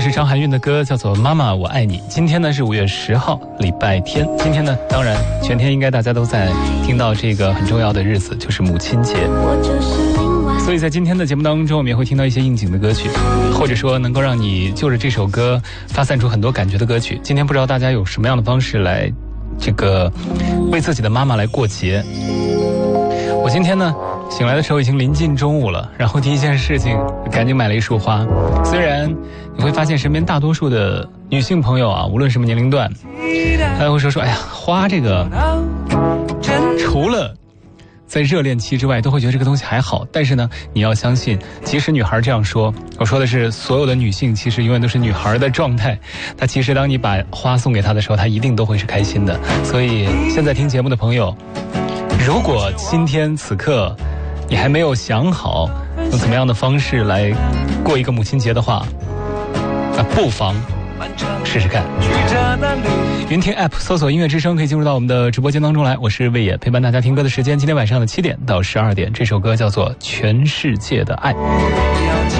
这是张含韵的歌，叫做《妈妈我爱你》。今天呢是5月10号，礼拜天。今天呢，当然全天应该大家都在听到这个很重要的日子，就是母亲节。所以在今天的节目当中，我们也会听到一些应景的歌曲，或者说能够让你就着这首歌发散出很多感觉的歌曲。今天不知道大家有什么样的方式来这个为自己的妈妈来过节。我今天呢醒来的时候已经临近中午了，然后第一件事情赶紧买了一束花。虽然你会发现身边大多数的女性朋友啊，无论什么年龄段，她会说哎呀，花这个除了在热恋期之外都会觉得这个东西还好，但是呢你要相信，即使女孩这样说，我说的是所有的女性其实永远都是女孩的状态，她其实当你把花送给她的时候，她一定都会是开心的。所以现在听节目的朋友，如果今天此刻你还没有想好用怎么样的方式来过一个母亲节的话，那不妨试试看。云听 App 搜索音乐之声，可以进入到我们的直播间当中来。我是魏野，陪伴大家听歌的时间，今天晚上的7点到12点，这首歌叫做《全世界的爱》。